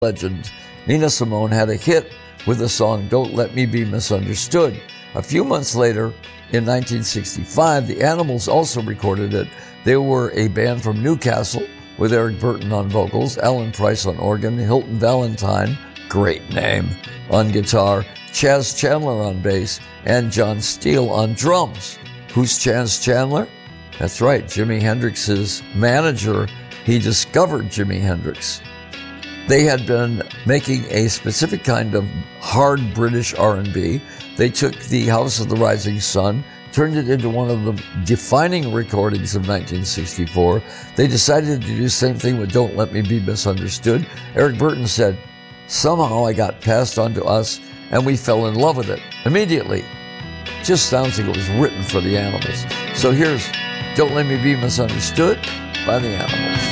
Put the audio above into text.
legend, Nina Simone had a hit with the song Don't Let Me Be Misunderstood. A few months later, in 1965, the Animals also recorded it. They were a band from Newcastle with Eric Burton on vocals, Alan Price on organ, Hilton Valentine, great name, on guitar, Chas Chandler on bass, and John Steele on drums. Who's Chas Chandler? That's right, Jimi Hendrix's manager. He discovered Jimi Hendrix. They had been making a specific kind of hard British R&B. They took the House of the Rising Sun, turned it into one of the defining recordings of 1964. They decided to do the same thing with Don't Let Me Be Misunderstood. Eric Burton said, somehow I got passed on to us and we fell in love with it immediately. Just sounds like it was written for the Animals. So here's Don't Let Me Be Misunderstood by the Animals.